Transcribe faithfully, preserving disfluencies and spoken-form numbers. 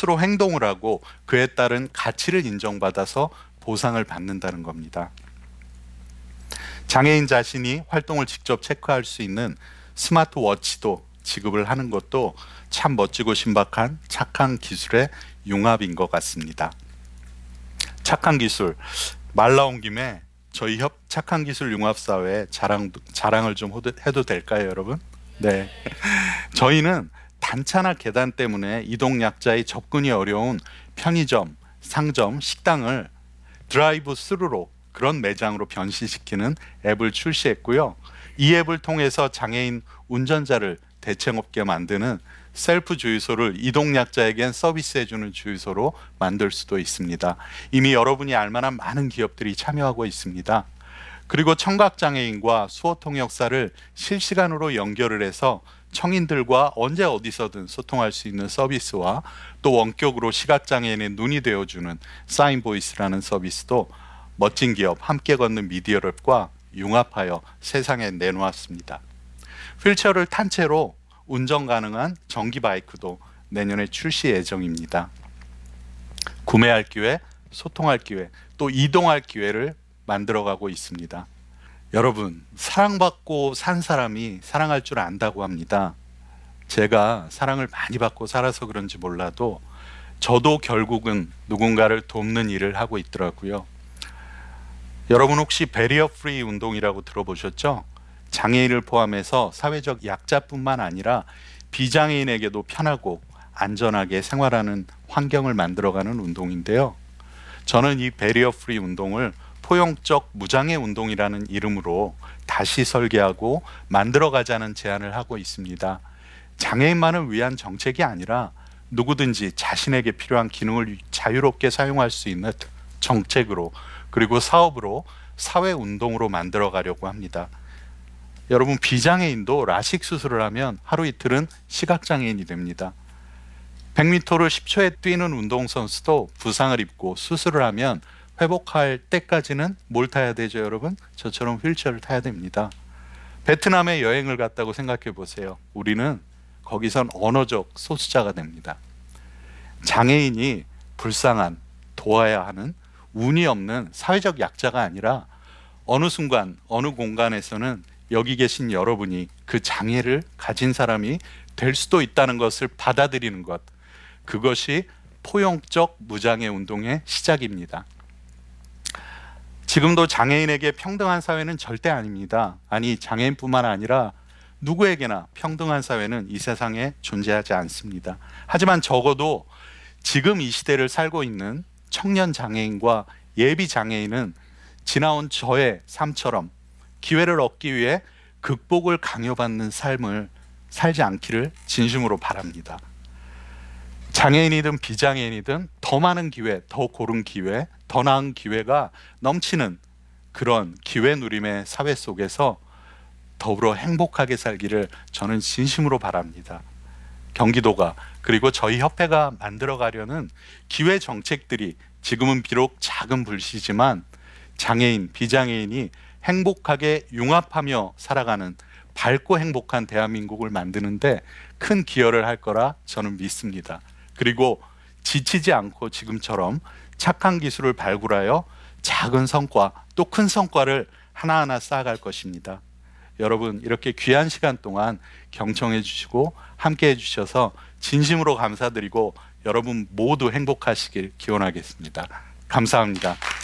스스로 행동을 하고 그에 따른 가치를 인정받아서 보상을 받는다는 겁니다. 장애인 자신이 활동을 직접 체크할 수 있는 스마트워치도 지급을 하는 것도 참 멋지고 신박한 착한 기술의 융합인 것 같습니다. 착한 기술, 말 나온 김에 저희 협 착한 기술 융합사회 자랑, 자랑을 좀 해도 될까요, 여러분? 네. 저희는 단차나 계단 때문에 이동약자의 접근이 어려운 편의점, 상점, 식당을 드라이브 스루로 그런 매장으로 변신시키는 앱을 출시했고요. 이 앱을 통해서 장애인 운전자를 대책 없게 만드는 셀프 주유소를 이동약자에겐 서비스해주는 주유소로 만들 수도 있습니다. 이미 여러분이 알만한 많은 기업들이 참여하고 있습니다. 그리고 청각장애인과 수어통역사를 실시간으로 연결을 해서 청인들과 언제 어디서든 소통할 수 있는 서비스와 또 원격으로 시각장애인의 눈이 되어주는 사인보이스라는 서비스도 멋진 기업 함께 걷는 미디어랩과 융합하여 세상에 내놓았습니다. 휠체어를 탄 채로 운전 가능한 전기 바이크도 내년에 출시 예정입니다. 구매할 기회, 소통할 기회, 또 이동할 기회를 만들어가고 있습니다. 여러분, 사랑받고 산 사람이 사랑할 줄 안다고 합니다. 제가 사랑을 많이 받고 살아서 그런지 몰라도 저도 결국은 누군가를 돕는 일을 하고 있더라고요. 여러분 혹시 베리어 프리 운동이라고 들어보셨죠? 장애인을 포함해서 사회적 약자뿐만 아니라 비장애인에게도 편하고 안전하게 생활하는 환경을 만들어가는 운동인데요. 저는 이 베리어 프리 운동을 포용적 무장애 운동이라는 이름으로 다시 설계하고 만들어가자는 제안을 하고 있습니다. 장애인만을 위한 정책이 아니라 누구든지 자신에게 필요한 기능을 자유롭게 사용할 수 있는 정책으로 그리고 사업으로 사회운동으로 만들어가려고 합니다. 여러분, 비장애인도 라식 수술을 하면 하루 이틀은 시각장애인이 됩니다. 백 미터를 십 초에 뛰는 운동선수도 부상을 입고 수술을 하면 회복할 때까지는 뭘 타야 되죠, 여러분? 저처럼 휠체어를 타야 됩니다. 베트남에 여행을 갔다고 생각해 보세요. 우리는 거기선 언어적 소수자가 됩니다. 장애인이 불쌍한, 도와야 하는 운이 없는 사회적 약자가 아니라 어느 순간, 어느 공간에서는 여기 계신 여러분이 그 장애를 가진 사람이 될 수도 있다는 것을 받아들이는 것, 그것이 포용적 무장애 운동의 시작입니다. 지금도 장애인에게 평등한 사회는 절대 아닙니다. 아니, 장애인뿐만 아니라 누구에게나 평등한 사회는 이 세상에 존재하지 않습니다. 하지만 적어도 지금 이 시대를 살고 있는 청년 장애인과 예비 장애인은 지나온 저의 삶처럼 기회를 얻기 위해 극복을 강요받는 삶을 살지 않기를 진심으로 바랍니다. 장애인이든 비장애인이든 더 많은 기회, 더 고른 기회, 더 나은 기회가 넘치는 그런 기회 누림의 사회 속에서 더불어 행복하게 살기를 저는 진심으로 바랍니다. 경기도가 그리고 저희 협회가 만들어가려는 기회 정책들이 지금은 비록 작은 불씨지만 장애인, 비장애인이 행복하게 융합하며 살아가는 밝고 행복한 대한민국을 만드는데 큰 기여를 할 거라 저는 믿습니다. 그리고 지치지 않고 지금처럼 착한 기술을 발굴하여 작은 성과 또 큰 성과를 하나하나 쌓아갈 것입니다. 여러분, 이렇게 귀한 시간 동안 경청해 주시고 함께 해 주셔서 진심으로 감사드리고 여러분 모두 행복하시길 기원하겠습니다. 감사합니다.